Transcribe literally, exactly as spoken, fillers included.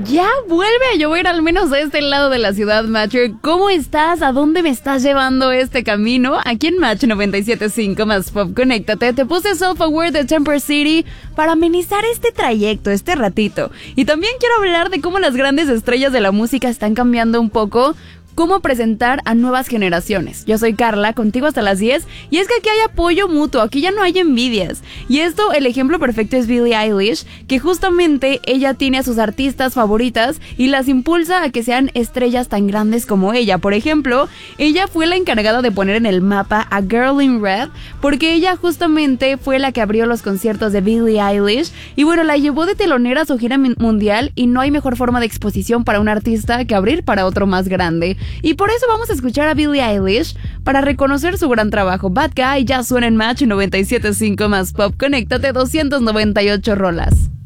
Ya vuelve a llover, al menos a este lado de la ciudad, Matcher. ¿Cómo estás? ¿A dónde me estás llevando este camino? Aquí en Match noventa y siete punto cinco más Pop, conéctate. Te puse Self-Aware de Temper City para amenizar este trayecto, este ratito. Y también quiero hablar de cómo las grandes estrellas de la música están cambiando un poco cómo presentar a nuevas generaciones. Yo soy Carla, contigo hasta las diez, y es que aquí hay apoyo mutuo, aquí ya no hay envidias. Y esto, el ejemplo perfecto es Billie Eilish, que justamente ella tiene a sus artistas favoritas y las impulsa a que sean estrellas tan grandes como ella. Por ejemplo, ella fue la encargada de poner en el mapa a Girl in Red, porque ella justamente fue la que abrió los conciertos de Billie Eilish, y bueno, la llevó de telonera a su gira mundial, y no hay mejor forma de exposición para un artista que abrir para otro más grande. Y por eso vamos a escuchar a Billie Eilish para reconocer su gran trabajo. Bad Guy ya suena en Match noventa y siete punto cinco más Pop. Conéctate, doscientas noventa y ocho rolas.